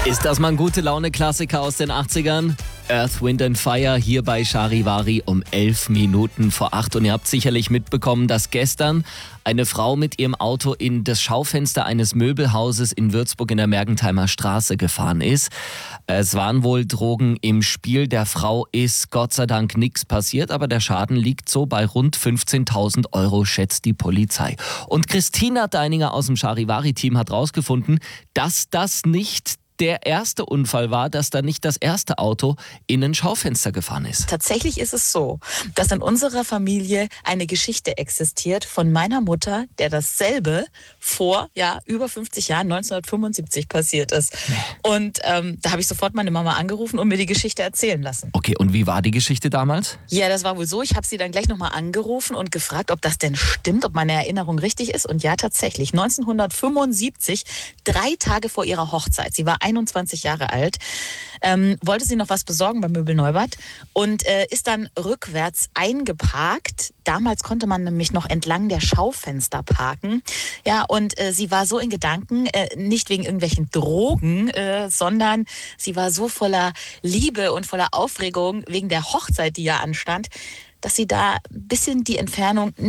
Ist das mal ein Gute-Laune-Klassiker aus den 80ern? Earth, Wind and Fire hier bei Charivari um 11 Minuten vor 8. Und ihr habt sicherlich mitbekommen, dass gestern eine Frau mit ihrem Auto in das Schaufenster eines Möbelhauses in Würzburg in der Mergentheimer Straße gefahren ist. Es waren wohl Drogen im Spiel. Der Frau ist Gott sei Dank nichts passiert, aber der Schaden liegt so bei rund 15.000 Euro, schätzt die Polizei. Und Christina Deininger aus dem Charivari-Team hat rausgefunden, dass das nicht der erste Unfall war, dass da nicht das erste Auto in ein Schaufenster gefahren ist. Tatsächlich ist es so, dass in unserer Familie eine Geschichte existiert von meiner Mutter, der dasselbe vor über 50 Jahren, 1975 passiert ist. Und da habe ich sofort meine Mama angerufen und mir die Geschichte erzählen lassen. Okay, und wie war die Geschichte damals? Ja, das war wohl so. Ich habe sie dann gleich nochmal angerufen und gefragt, ob das denn stimmt, ob meine Erinnerung richtig ist. Und ja, tatsächlich, 1975, 3 Tage vor ihrer Hochzeit, sie war 21 Jahre alt, wollte sie noch was besorgen bei Möbel Neubert und ist dann rückwärts eingeparkt. Damals konnte man nämlich noch entlang der Schaufenster parken. Ja, und sie war so in Gedanken, nicht wegen irgendwelchen Drogen, sondern sie war so voller Liebe und voller Aufregung wegen der Hochzeit, die ja anstand, dass sie da ein bisschen die Entfernung